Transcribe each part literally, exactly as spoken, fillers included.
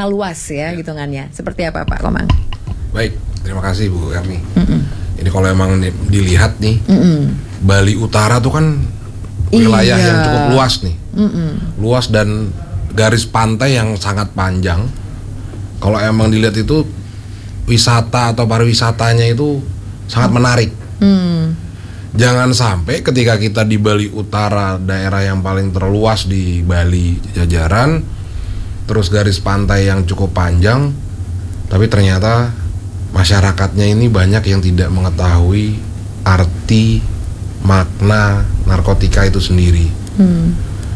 luas ya, ya. Hitungannya. Seperti apa Pak Komang? Baik, terima kasih Bu Erni. Mm-mm. Ini kalau emang dilihat nih, Mm-mm. Bali Utara tuh kan wilayah iya. yang cukup luas nih, Mm-mm. luas dan garis pantai yang sangat panjang. Kalau emang dilihat itu wisata atau pariwisatanya itu sangat menarik. Mm. Jangan sampai ketika kita di Bali Utara, daerah yang paling terluas di Bali jajaran, terus garis pantai yang cukup panjang, tapi ternyata masyarakatnya ini banyak yang tidak mengetahui arti makna narkotika itu sendiri. Hmm.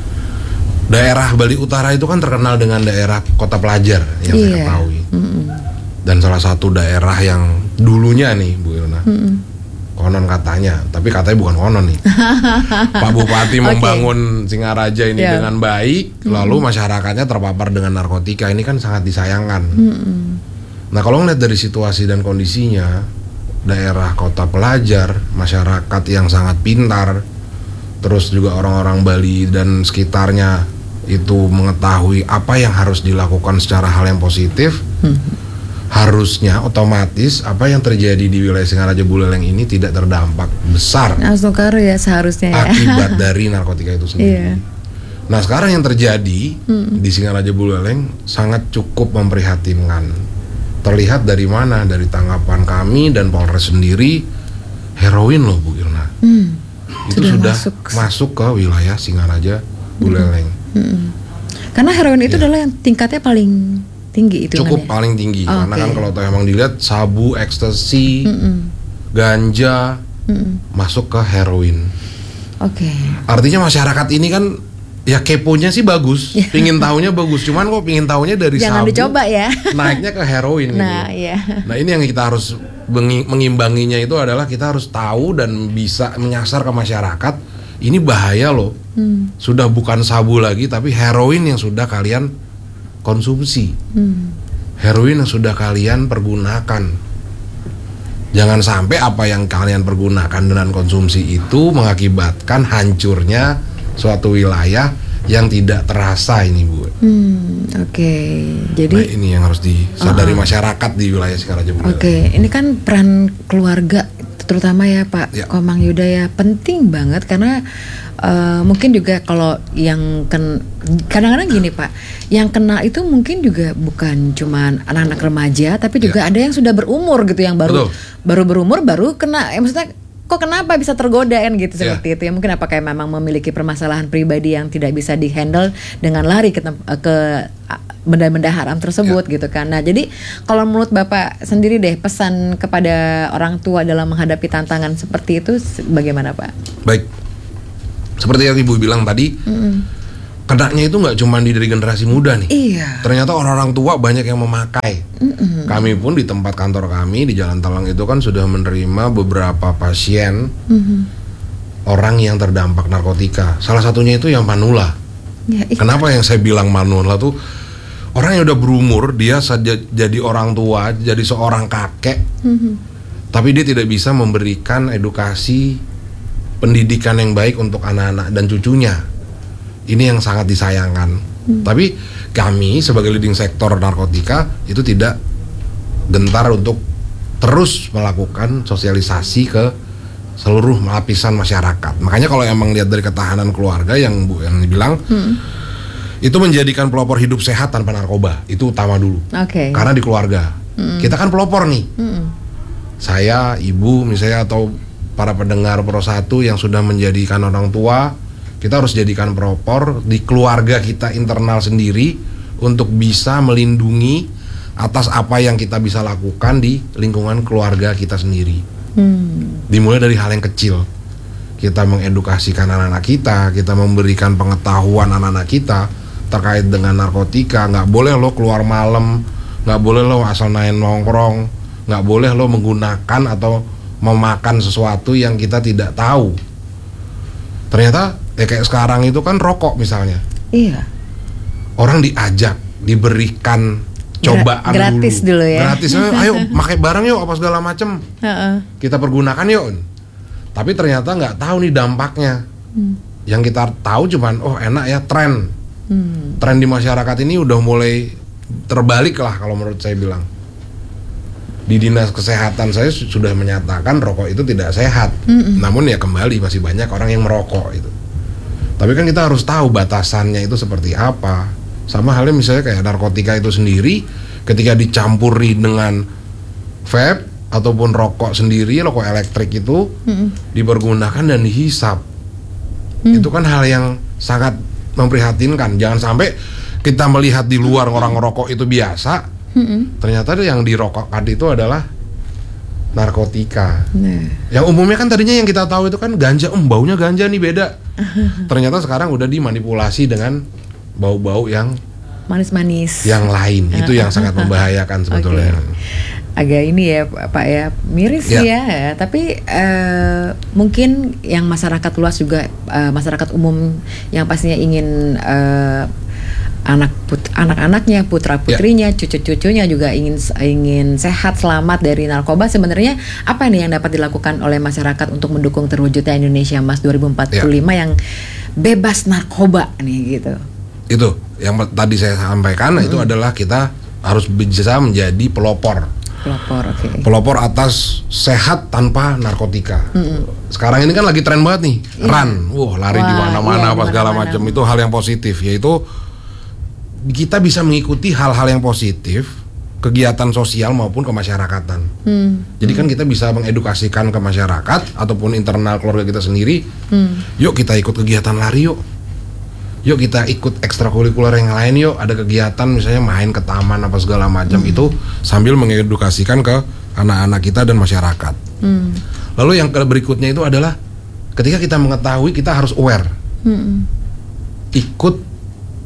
Daerah Bali Utara itu kan terkenal dengan daerah kota pelajar yang yeah. saya ketahui. Hmm. Dan salah satu daerah yang dulunya nih Bu Ilna, hmm. konon katanya, tapi katanya bukan konon nih. Pak Bupati membangun okay. Singaraja ini yeah. dengan baik, hmm. lalu masyarakatnya terpapar dengan narkotika. Ini kan sangat disayangkan. Hmm. Nah kalau ngeliat dari situasi dan kondisinya, daerah kota pelajar, masyarakat yang sangat pintar, terus juga orang-orang Bali dan sekitarnya itu mengetahui apa yang harus dilakukan secara hal yang positif, hmm. harusnya otomatis apa yang terjadi di wilayah Singaraja Buleleng ini tidak terdampak besar ya, seharusnya ya. Akibat dari narkotika itu sendiri. Yeah. Nah sekarang yang terjadi hmm. di Singaraja Buleleng sangat cukup memprihatinkan. Terlihat dari mana? Dari tanggapan kami dan Polres sendiri, heroin loh Bu Irna. Hmm, itu sudah, sudah masuk. masuk ke wilayah Singaraja Buleleng. Hmm. Hmm. Karena heroin itu ya. adalah yang tingkatnya paling tinggi itu. Cukup paling tinggi. Oh, karena okay. kan kalau emang dilihat sabu, ekstasi, hmm. ganja hmm. masuk ke heroin. Oke. Okay. Artinya masyarakat ini kan ya keponya sih bagus, ya. Pingin tahunya bagus, cuman kok pingin tahunya dari Jangan sabu dicoba ya. Naiknya ke heroin. Nah, gitu. ya. Nah ini yang kita harus mengimbanginya itu adalah kita harus tahu dan bisa menyasar ke masyarakat. Ini bahaya loh, hmm. sudah bukan sabu lagi tapi heroin yang sudah kalian konsumsi, hmm. heroin yang sudah kalian pergunakan. Jangan sampai apa yang kalian pergunakan dengan konsumsi itu mengakibatkan hancurnya suatu wilayah yang tidak terasa ini Bu. Hmm, Oke, okay. Jadi nah, ini yang harus disadari uh, masyarakat di wilayah Singaraja Buleleng. Oke, okay. Ini kan peran keluarga terutama ya Pak ya. Komang Yuda ya penting banget karena uh, mungkin juga kalau yang ken, kadang-kadang gini Pak, yang kena itu mungkin juga bukan cuman anak-anak remaja tapi juga ya. Ada yang sudah berumur gitu yang baru Betul. baru berumur baru kena, ya maksudnya kok kenapa bisa tergoda kan gitu yeah. seperti itu ya, mungkin apakah memang memiliki permasalahan pribadi yang tidak bisa dihandle dengan lari ke, ke benda-benda haram tersebut yeah. gitu kan. Nah jadi kalau menurut Bapak sendiri deh pesan kepada orang tua dalam menghadapi tantangan seperti itu bagaimana Pak? Baik, seperti yang Ibu bilang tadi, mm-hmm. kenaknya itu nggak cuma di dari generasi muda nih. Iya. Ternyata orang-orang tua banyak yang memakai. Mm-mm. Kami pun di tempat kantor kami di Jalan Talang itu kan sudah menerima beberapa pasien mm-hmm. orang yang terdampak narkotika. Salah satunya itu yang manula. Ya, kenapa yang saya bilang manula tuh orang yang udah berumur, dia saja jadi orang tua, jadi seorang kakek, mm-hmm. tapi dia tidak bisa memberikan edukasi pendidikan yang baik untuk anak-anak dan cucunya. Ini yang sangat disayangkan. Hmm. Tapi kami sebagai leading sektor narkotika itu tidak gentar untuk terus melakukan sosialisasi ke seluruh lapisan masyarakat. Makanya kalau emang lihat dari ketahanan keluarga yang Bu yang bilang, hmm. itu menjadikan pelopor hidup sehat tanpa narkoba itu utama dulu. Okay. Karena di keluarga hmm. kita kan pelopor nih. Hmm. Saya, ibu misalnya atau para pendengar Pro satu yang sudah menjadikan orang tua, kita harus jadikan pelopor di keluarga kita internal sendiri untuk bisa melindungi atas apa yang kita bisa lakukan di lingkungan keluarga kita sendiri. Hmm. Dimulai dari hal yang kecil. Kita mengedukasikan anak-anak kita, kita memberikan pengetahuan anak-anak kita terkait dengan narkotika. Nggak boleh lo keluar malam, nggak boleh lo asal main nongkrong, nggak boleh lo menggunakan atau memakan sesuatu yang kita tidak tahu. Ternyata ya kayak sekarang itu kan rokok misalnya. Iya. Orang diajak, diberikan cobaan Gra- gratis dulu. dulu ya. Gratis, ayo pakai barang yuk apa segala macem. Uh-uh. Kita pergunakan yuk. Tapi ternyata nggak tahu nih dampaknya. Hmm. Yang kita tahu cuman oh enak ya tren. Hmm. Tren di masyarakat ini udah mulai terbalik lah kalau menurut saya bilang. Di dinas kesehatan saya sudah menyatakan rokok itu tidak sehat. Mm-mm. Namun ya kembali masih banyak orang yang merokok itu. Tapi kan kita harus tahu batasannya itu seperti apa. Sama halnya misalnya kayak narkotika itu sendiri, ketika dicampuri dengan vape ataupun rokok sendiri, rokok elektrik itu mm-mm. dipergunakan dan dihisap. Mm. Itu kan hal yang sangat memprihatinkan. Jangan sampai kita melihat di luar orang ngerokok itu biasa. Mm-hmm. Ternyata yang dirokokkan itu adalah narkotika. Nah. Yang umumnya kan tadinya yang kita tahu itu kan ganja, um, baunya ganja nih beda. Ternyata sekarang udah dimanipulasi dengan bau-bau yang manis-manis. Yang lain, itu yang sangat membahayakan sebetulnya. Okay. Agak ini ya Pak ya, miris ya, ya. Tapi uh, mungkin yang masyarakat luas juga, uh, masyarakat umum yang pastinya ingin uh, anak put, anak-anaknya, putra-putrinya, yeah. cucu-cucunya juga ingin ingin sehat, selamat dari narkoba. Sebenarnya apa nih yang dapat dilakukan oleh masyarakat untuk mendukung terwujudnya Indonesia Emas dua ribu empat puluh lima yeah. yang bebas narkoba nih gitu? Itu yang tadi saya sampaikan, mm-hmm. itu adalah kita harus bisa menjadi pelopor. Pelopor, oke. Okay. Pelopor atas sehat tanpa narkotika. Mm-hmm. Sekarang ini kan lagi tren banget nih, yeah. run, wah lari Wah, di mana-mana, iya, apa segala macam. Itu hal yang positif, yaitu kita bisa mengikuti hal-hal yang positif, kegiatan sosial maupun kemasyarakatan. Hmm. Jadi kan kita bisa mengedukasikan ke masyarakat ataupun internal keluarga kita sendiri. Hmm. Yuk kita ikut kegiatan lari yuk. Yuk kita ikut ekstrakurikuler yang lain yuk. Ada kegiatan misalnya main ke taman apa segala macam hmm. itu sambil mengedukasikan ke anak-anak kita dan masyarakat. Hmm. Lalu yang berikutnya itu adalah ketika kita mengetahui kita harus aware. Hmm. Ikut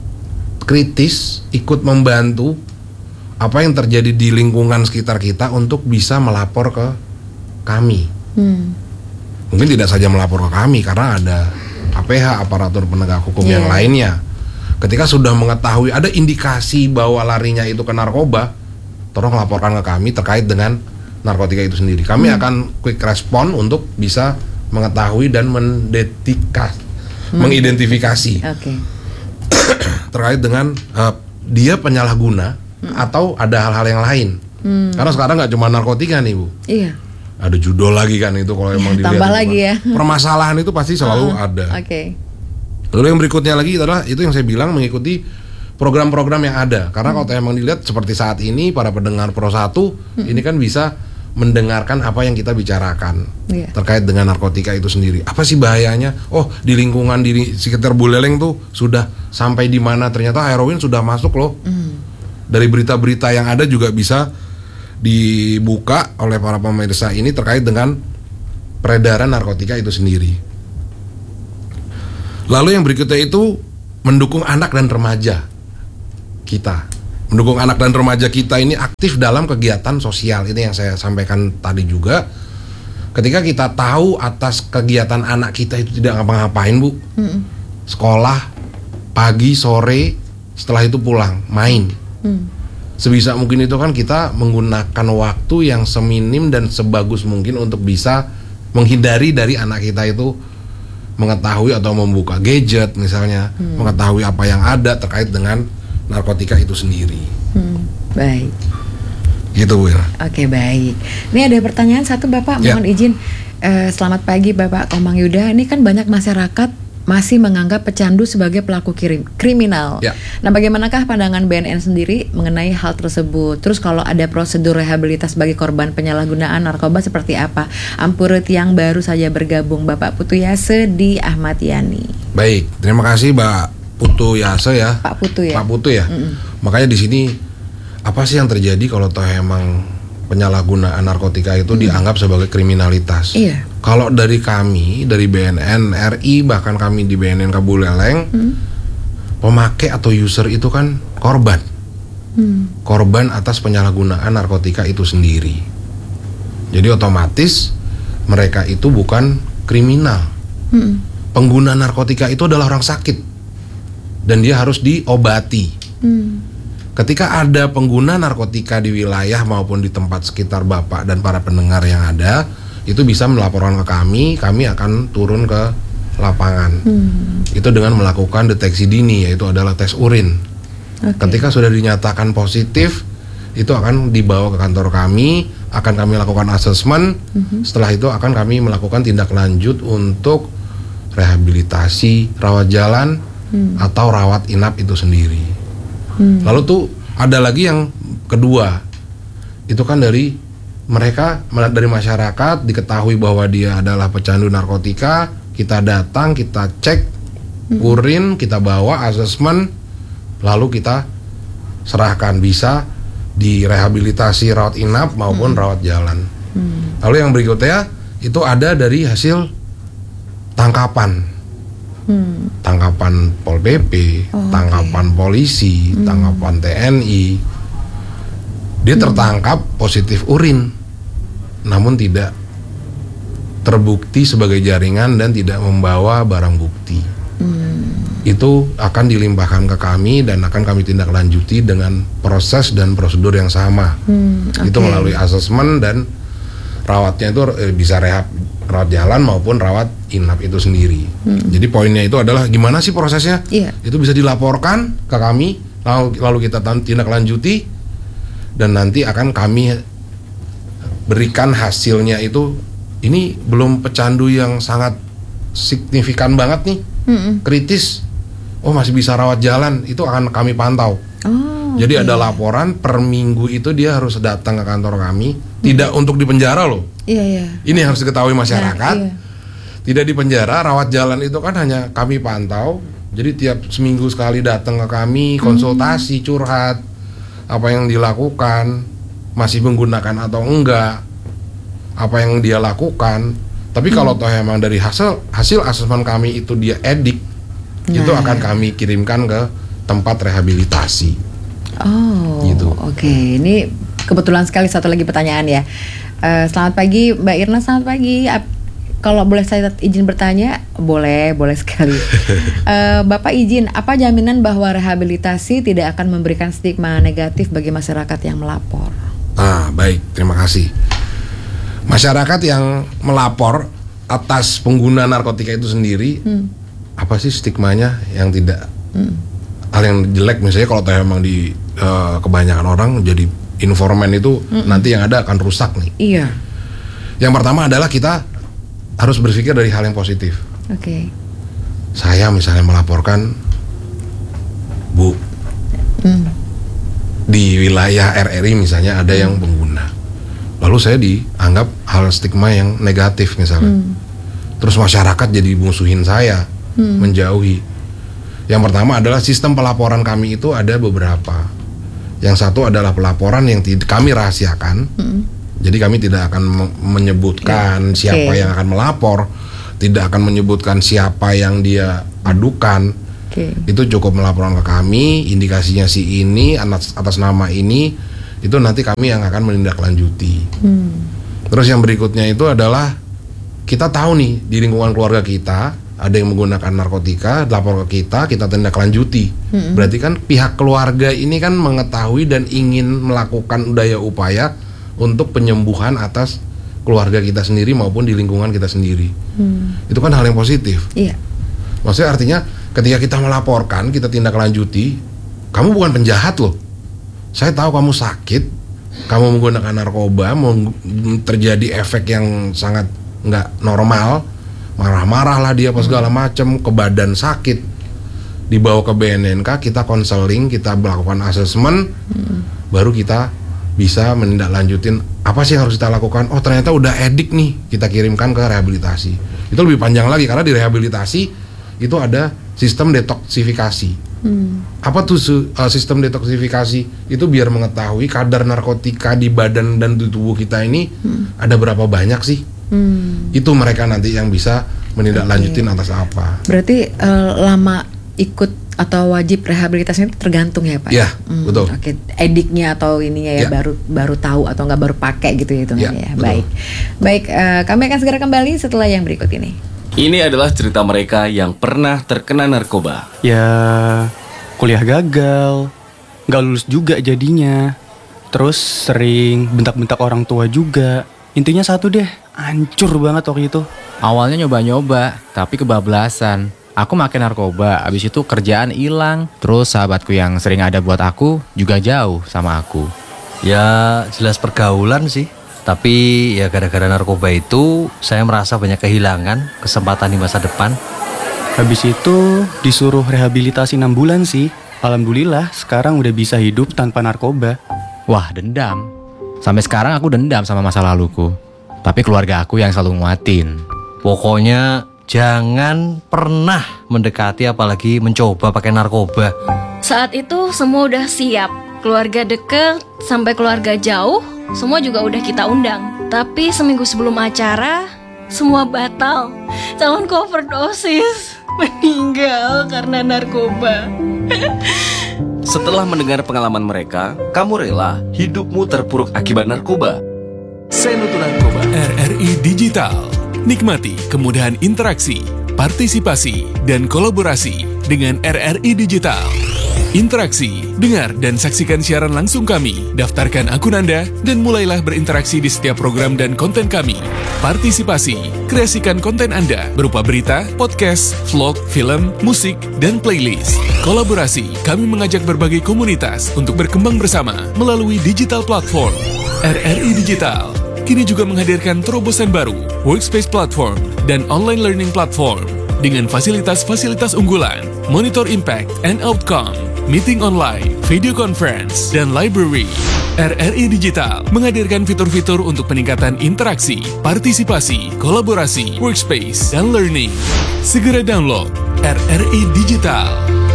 kritis, ikut membantu apa yang terjadi di lingkungan sekitar kita untuk bisa melapor ke kami. Hmm. Mungkin tidak saja melapor ke kami karena ada A P H, aparatur penegak hukum yeah. yang lainnya. Ketika sudah mengetahui ada indikasi bahwa larinya itu ke narkoba, tolong laporkan ke kami terkait dengan narkotika itu sendiri. Kami hmm. akan quick respon untuk bisa mengetahui dan mendetekas, hmm. mengidentifikasi. Okay. terkait dengan uh, dia penyalahguna hmm. atau ada hal-hal yang lain. Hmm. Karena sekarang nggak cuma narkotika nih Bu. Iya. Ada judo lagi kan itu kalau emang dilihat. Tambah lagi ya. Permasalahan itu pasti selalu uh, ada. Oke. Okay. Lalu yang berikutnya lagi adalah itu yang saya bilang mengikuti program-program yang ada. Karena hmm. kalau emang dilihat seperti saat ini para pendengar Pro satu hmm. ini kan bisa mendengarkan apa yang kita bicarakan yeah. terkait dengan narkotika itu sendiri. Apa sih bahayanya? Oh, di lingkungan di sekitar Buleleng tuh sudah sampai di mana ternyata heroin sudah masuk loh. Mm. Dari berita-berita yang ada juga bisa dibuka oleh para pemirsa ini terkait dengan peredaran narkotika itu sendiri. Lalu yang berikutnya itu mendukung anak dan remaja kita. Mendukung anak dan remaja kita ini aktif dalam kegiatan sosial. Ini yang saya sampaikan tadi juga. Ketika kita tahu atas kegiatan anak kita itu tidak ngapa-ngapain Bu, mm. sekolah pagi sore setelah itu pulang main. Mm. Sebisa mungkin itu kan kita menggunakan waktu yang seminim dan sebagus mungkin untuk bisa menghindari dari anak kita itu mengetahui atau membuka gadget misalnya, mm. mengetahui apa yang ada terkait dengan narkotika itu sendiri. Hmm, baik. Gitu Will. Oke baik. Ini ada pertanyaan satu Bapak, mohon ya. izin. Eh, selamat pagi Bapak Komang Yuda. Ini kan banyak masyarakat masih menganggap pecandu sebagai pelaku kirim, kriminal. Ya. Nah bagaimanakah pandangan B N N sendiri mengenai hal tersebut? Terus kalau ada prosedur rehabilitas bagi korban penyalahgunaan narkoba seperti apa? Ampurut yang baru saja bergabung Bapak Putu Yase di Ahmad Yani. Baik, terima kasih Mbak Putu Yase ya, Pak Putu ya, Pak Putu ya. Mm-mm. Makanya di sini apa sih yang terjadi kalau toh emang penyalahgunaan narkotika itu mm. dianggap sebagai kriminalitas? Iya. Kalau dari kami, dari B N N R I bahkan kami di B N N Kabuleleng, mm. pemakai atau user itu kan korban, mm. korban atas penyalahgunaan narkotika itu sendiri. Jadi otomatis mereka itu bukan kriminal. Mm. Pengguna narkotika itu adalah orang sakit. Dan dia harus diobati. Hmm. Ketika ada pengguna narkotika di wilayah maupun di tempat sekitar Bapak dan para pendengar yang ada, itu bisa melaporkan ke kami, kami akan turun ke lapangan. Hmm. Itu dengan melakukan deteksi dini, yaitu adalah tes urin. Okay. Ketika sudah dinyatakan positif, itu akan dibawa ke kantor kami, akan kami lakukan asesmen. Mm-hmm. Setelah itu akan kami melakukan tindak lanjut untuk rehabilitasi, rawat jalan, mm. atau rawat inap itu sendiri. Mm. Lalu tuh ada lagi yang kedua, itu kan dari mereka, dari masyarakat diketahui bahwa dia adalah pecandu narkotika, kita datang, kita cek, mm. urin, kita bawa asesmen, lalu kita serahkan, bisa direhabilitasi rawat inap maupun hmm. rawat jalan. Hmm. Lalu yang berikutnya itu ada dari hasil tangkapan, hmm. tangkapan Pol P P, oh, tangkapan okay. polisi, hmm. tangkapan T N I. Dia hmm. tertangkap positif urin, namun tidak terbukti sebagai jaringan dan tidak membawa barang bukti. Hmm. Itu akan dilimpahkan ke kami dan akan kami tindak lanjuti dengan proses dan prosedur yang sama. Hmm, okay. Itu melalui asesmen dan rawatnya itu eh, bisa rehab rawat jalan maupun rawat inap itu sendiri. Hmm. Jadi poinnya itu adalah gimana sih prosesnya? Yeah. Itu bisa dilaporkan ke kami, lalu, lalu kita tindak lanjuti dan nanti akan kami berikan hasilnya itu. Ini belum pecandu yang sangat signifikan banget nih, hmm. kritis. Oh masih bisa rawat jalan, itu akan kami pantau. Oh, jadi okay. ada laporan per minggu itu dia harus datang ke kantor kami, hmm. tidak untuk dipenjara loh. Iya, iya. Ini harus diketahui masyarakat. Nah, iya. Tidak dipenjara, rawat jalan itu kan hanya kami pantau. Jadi tiap seminggu sekali datang ke kami, konsultasi, hmm. curhat, apa yang dilakukan, masih menggunakan atau enggak, apa yang dia lakukan. Tapi hmm. kalau toh emang dari hasil hasil asesmen kami itu dia edik, nah. itu akan kami kirimkan ke tempat rehabilitasi. Oh, gitu. Oke. Okay. Ini kebetulan sekali satu lagi pertanyaan ya. Uh, selamat pagi Mbak Irna, selamat pagi. Ap- kalau boleh saya izin bertanya, boleh, boleh sekali. uh, Bapak izin, apa jaminan bahwa rehabilitasi tidak akan memberikan stigma negatif bagi masyarakat yang melapor? Ah, baik, terima kasih. Masyarakat yang melapor atas pengguna narkotika itu sendiri, hmm. apa sih stigmanya yang tidak hmm. hal yang jelek, misalnya kalau memang di uh, kebanyakan orang jadi informan itu hmm. nanti yang ada akan rusak nih. Iya. Yang pertama adalah kita harus berpikir dari hal yang positif. Oke. Okay. Saya misalnya melaporkan Bu hmm. di wilayah R R I misalnya ada hmm. yang pengguna. Lalu saya dianggap hal stigma yang negatif misalnya. Hmm. Terus masyarakat jadi musuhin saya, hmm. menjauhi. Yang pertama adalah sistem pelaporan kami itu ada beberapa. Yang satu adalah pelaporan yang t- kami rahasiakan. Hmm. Jadi kami tidak akan me- menyebutkan okay. siapa yang akan melapor, tidak akan menyebutkan siapa yang dia adukan. Okay. Itu cukup melaporkan ke kami, indikasinya si ini atas, atas nama ini. Itu nanti kami yang akan menindaklanjuti. Hmm. Terus yang berikutnya itu adalah kita tahu nih di lingkungan keluarga kita ada yang menggunakan narkotika, lapor ke kita, kita tindaklanjuti. Hmm. Berarti kan pihak keluarga ini kan mengetahui dan ingin melakukan daya upaya untuk penyembuhan atas keluarga kita sendiri maupun di lingkungan kita sendiri. Hmm. Itu kan hal yang positif. Iya. Maksudnya artinya ketika kita melaporkan, kita tindaklanjuti, kamu bukan penjahat loh. Saya tahu kamu sakit, kamu menggunakan narkoba, meng- terjadi efek yang sangat nggak normal, marah-marah lah dia apa segala macam, ke badan sakit, dibawa ke B N N K, kita konseling, kita melakukan asesmen, hmm. baru kita bisa menindaklanjutin apa sih yang harus kita lakukan. Oh ternyata udah edik nih, kita kirimkan ke rehabilitasi. Itu lebih panjang lagi karena di rehabilitasi itu ada sistem detoksifikasi. Hmm. Apa tuh uh, sistem detoksifikasi? Itu biar mengetahui kadar narkotika di badan dan di tubuh kita ini hmm. ada berapa banyak sih? Hmm. Itu mereka nanti yang bisa menindaklanjutin okay. atas apa. Berarti uh, lama ikut atau wajib rehabilitasi itu tergantung ya Pak? Iya, hmm. betul. Oke, okay. Ediknya atau ininya ya, ya baru baru tahu atau nggak baru pakai gitu itu ya, ya. Baik, baik. Uh, kami akan segera kembali setelah yang berikut ini. Ini adalah cerita mereka yang pernah terkena narkoba. Ya, kuliah gagal, gak lulus juga jadinya. Terus sering bentak-bentak orang tua juga. Intinya satu deh, hancur banget waktu itu. Awalnya nyoba-nyoba, tapi kebablasan. aku makin narkoba, abis itu kerjaan hilang. Terus sahabatku yang sering ada buat aku juga jauh sama aku. Ya jelas pergaulan sih. Tapi ya gara-gara narkoba itu saya merasa banyak kehilangan kesempatan di masa depan. Habis itu disuruh rehabilitasi enam bulan sih. Alhamdulillah sekarang udah bisa hidup tanpa narkoba. Wah, dendam. Sampai sekarang aku dendam sama masa laluku. Tapi keluarga aku yang selalu nguatin. Pokoknya jangan pernah mendekati apalagi mencoba pakai narkoba. Saat itu semua udah siap. Keluarga deket sampai keluarga jauh, semua juga udah kita undang. Tapi seminggu sebelum acara, semua batal. Calonku overdosis, meninggal karena narkoba. Setelah mendengar pengalaman mereka, kamu rela hidupmu terpuruk akibat narkoba? Senutu Narkoba. R R I Digital. Nikmati kemudahan interaksi, partisipasi, dan kolaborasi dengan R R I Digital. Interaksi, dengar dan saksikan siaran langsung kami, daftarkan akun Anda, dan mulailah berinteraksi di setiap program dan konten kami. Partisipasi, kreasikan konten Anda berupa berita, podcast, vlog, film, musik, dan playlist. Kolaborasi, kami mengajak berbagai komunitas untuk berkembang bersama melalui digital platform. R R I Digital kini juga menghadirkan terobosan baru, workspace platform, dan online learning platform dengan fasilitas-fasilitas unggulan, monitor impact and outcome, meeting online, video conference, dan library. R R I Digital menghadirkan fitur-fitur untuk peningkatan interaksi, partisipasi, kolaborasi, workspace, dan learning. Segera download R R I Digital.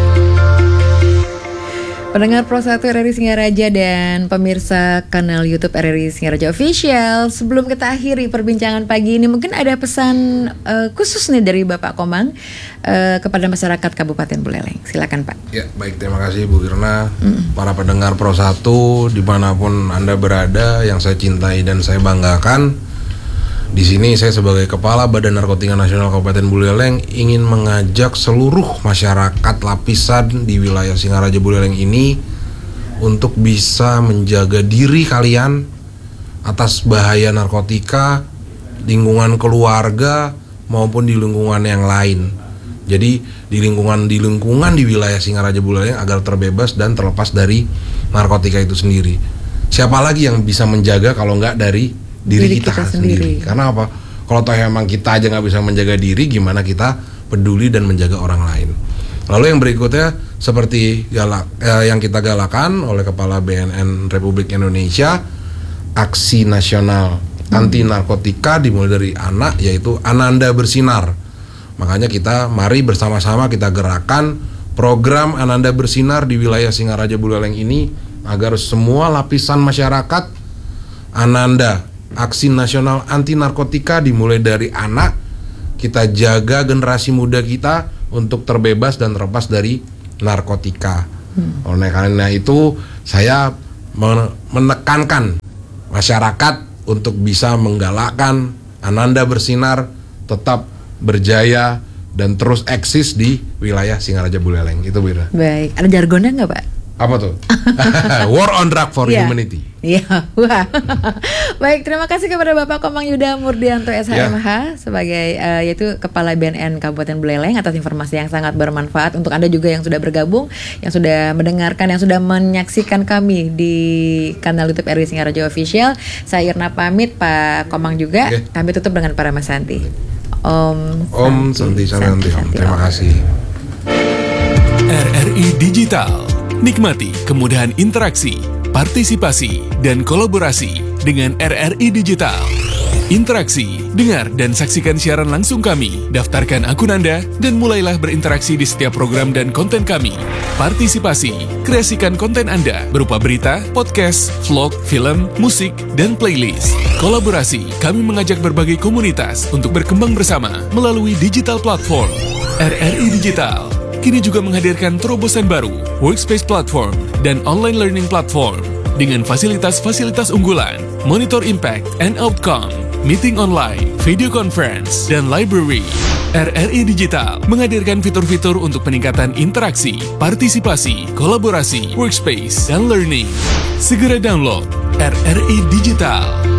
Pendengar Pro satu R R I Singaraja dan pemirsa kanal YouTube R R I Singaraja Official, sebelum kita akhiri perbincangan pagi ini, mungkin ada pesan uh, khusus nih dari Bapak Komang uh, kepada masyarakat Kabupaten Buleleng. Silakan Pak. Ya, baik, terima kasih Bu Irna. Mm. Para pendengar Pro satu dimanapun Anda berada, yang saya cintai dan saya banggakan. Di sini saya sebagai Kepala Badan Narkotika Nasional Kabupaten Buleleng ingin mengajak seluruh masyarakat lapisan di wilayah Singaraja Buleleng ini untuk bisa menjaga diri kalian atas bahaya narkotika, lingkungan keluarga maupun di lingkungan yang lain. Jadi di lingkungan di lingkungan di wilayah Singaraja Buleleng agar terbebas dan terlepas dari narkotika itu sendiri. Siapa lagi yang bisa menjaga kalau nggak dari diri, diri kita, kita sendiri. sendiri. Karena apa? Kalau toh emang kita aja nggak bisa menjaga diri, gimana kita peduli dan menjaga orang lain? Lalu yang berikutnya seperti galak, eh, yang kita galakan oleh Kepala B N N Republik Indonesia, aksi nasional hmm. anti narkotika dimulai dari anak, yaitu Ananda Bersinar. Makanya kita mari bersama-sama kita gerakan program Ananda Bersinar di wilayah Singaraja Buleleng ini agar semua lapisan masyarakat Ananda aksi nasional anti narkotika dimulai dari anak. Kita jaga generasi muda kita untuk terbebas dan terlepas dari narkotika. hmm. Oleh karena itu saya menekankan masyarakat untuk bisa menggalakkan Ananda Bersinar tetap berjaya dan terus eksis di wilayah Singaraja Buleleng. Itu Bira. Baik, ada jargonnya nggak Pak? Apa tuh? War on Drug for yeah. Humanity. Iya, wah. Baik, terima kasih kepada Bapak Komang Yuda Murdianto S H M H yeah. sebagai uh, yaitu Kepala B N N Kabupaten Buleleng atas informasi yang sangat bermanfaat untuk Anda juga yang sudah bergabung, yang sudah mendengarkan, yang sudah menyaksikan kami di kanal YouTube R R I Singaraja Official. Saya Irna pamit, Pak Komang juga. Okay. Kami tutup dengan para Mas Santi. Om Om Santi Santi Om. Terima kasih. R R I Digital. Nikmati kemudahan interaksi, partisipasi, dan kolaborasi dengan R R I Digital. Interaksi, dengar dan saksikan siaran langsung kami, daftarkan akun Anda, dan mulailah berinteraksi di setiap program dan konten kami. Partisipasi, kreasikan konten Anda berupa berita, podcast, vlog, film, musik, dan playlist. Kolaborasi, kami mengajak berbagai komunitas untuk berkembang bersama melalui digital platform. R R I Digital kini juga menghadirkan terobosan baru, workspace platform, dan online learning platform dengan fasilitas-fasilitas unggulan, monitor impact and outcome, meeting online, video conference, dan library. R R I Digital menghadirkan fitur-fitur untuk peningkatan interaksi, partisipasi, kolaborasi, workspace, dan learning. Segera download R R I Digital.